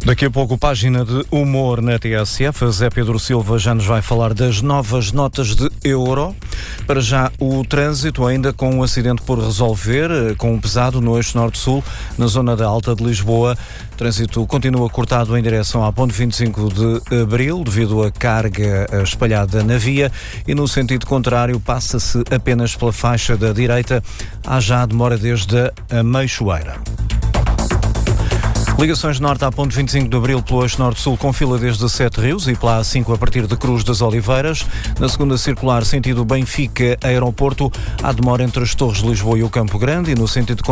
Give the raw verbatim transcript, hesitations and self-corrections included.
Daqui a pouco, página de humor na T S F. A Zé Pedro Silva já nos vai falar das novas notas de euro. Para já, o trânsito ainda com um acidente por resolver, com um pesado no eixo norte-sul, na zona da Alta de Lisboa. O trânsito continua cortado em direção à ponte vinte e cinco de Abril, devido à carga espalhada na via, e no sentido contrário passa-se apenas pela faixa da direita. Há já demora desde a Meixoeira. Ligações norte à ponte vinte e cinco de Abril pelo eixo norte-sul com fila desde Sete Rios e pela A cinco a partir de Cruz das Oliveiras. Na segunda circular, sentido Benfica-Aeroporto, há demora entre as Torres de Lisboa e o Campo Grande, e no sentido